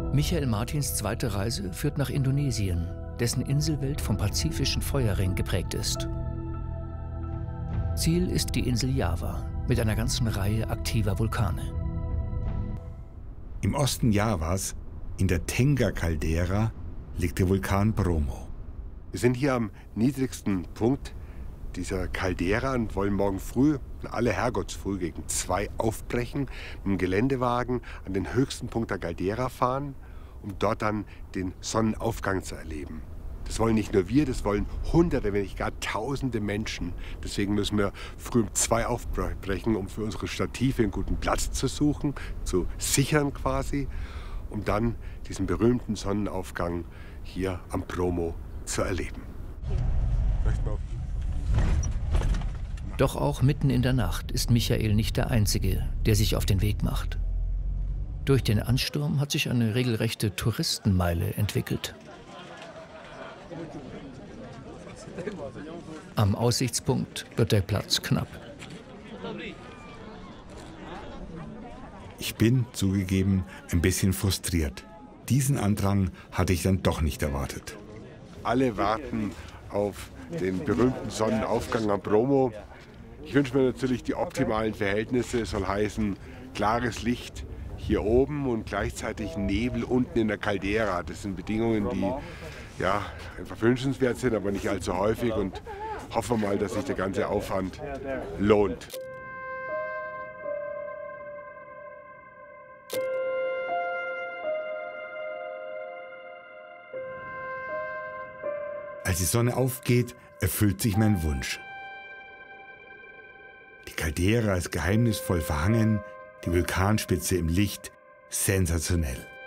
Michael Martins zweite Reise führt nach Indonesien, dessen Inselwelt vom pazifischen Feuerring geprägt ist. Ziel ist die Insel Java mit einer ganzen Reihe aktiver Vulkane. Im Osten Javas, in der Tengger-Caldera, liegt der Vulkan Bromo. Wir sind hier am niedrigsten Punkt dieser Caldera und wollen morgen früh, alle Herrgottsfrüh gegen 2 aufbrechen, mit dem Geländewagen an den höchsten Punkt der Caldera fahren, um dort dann den Sonnenaufgang zu erleben. Das wollen nicht nur wir, das wollen Hunderte, wenn nicht gar Tausende Menschen. Deswegen müssen wir früh um 2 aufbrechen, um für unsere Stative einen guten Platz zu suchen, zu sichern quasi, um dann diesen berühmten Sonnenaufgang hier am Bromo zu erleben. Doch auch mitten in der Nacht ist Michael nicht der Einzige, der sich auf den Weg macht. Durch den Ansturm hat sich eine regelrechte Touristenmeile entwickelt. Am Aussichtspunkt wird der Platz knapp. Ich bin, zugegeben, ein bisschen frustriert. Diesen Andrang hatte ich dann doch nicht erwartet. Alle warten auf den berühmten Sonnenaufgang am Bromo. Ich wünsche mir natürlich die optimalen Verhältnisse. Es soll heißen, klares Licht hier oben und gleichzeitig Nebel unten in der Caldera. Das sind Bedingungen, die ja, einfach wünschenswert sind, aber nicht allzu häufig. Und hoffen wir mal, dass sich der ganze Aufwand lohnt. Als die Sonne aufgeht, erfüllt sich mein Wunsch. Die Caldera ist geheimnisvoll verhangen, die Vulkanspitze im Licht sensationell.